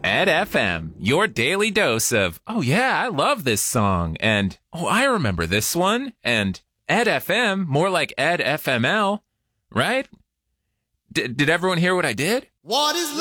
Ed FM, your daily dose of, oh yeah, I love this song, and, oh, I remember this one, and Ed FM, more like Ed FML, right? Did everyone hear what I did? What is